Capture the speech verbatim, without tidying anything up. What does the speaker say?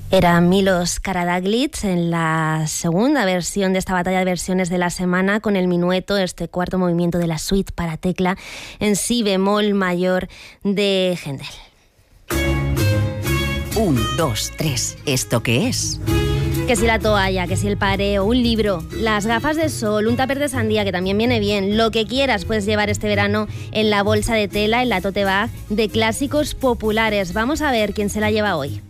Era Milos Karađagić en la segunda versión de esta batalla de versiones de la semana con el minueto, este cuarto movimiento de la suite para tecla en si bemol mayor de Händel. Un, dos, tres. ¿Esto qué es? Que si la toalla, que si el pareo, un libro, las gafas de sol, un tupper de sandía, que también viene bien, lo que quieras puedes llevar este verano en la bolsa de tela, en la tote bag de clásicos populares. Vamos a ver quién se la lleva hoy.